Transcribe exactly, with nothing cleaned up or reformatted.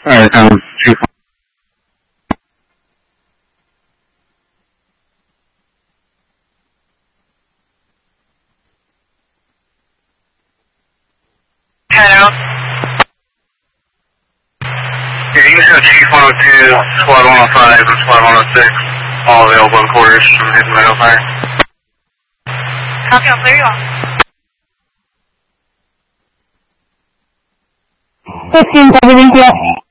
Alright, um, Chief. Hello. Yeah, you can show Chief one oh two, Squad one oh five, and Squad one oh six, all available in quarters from his metal fire. Copy, I'll clear you off. fifteen, everything, yeah.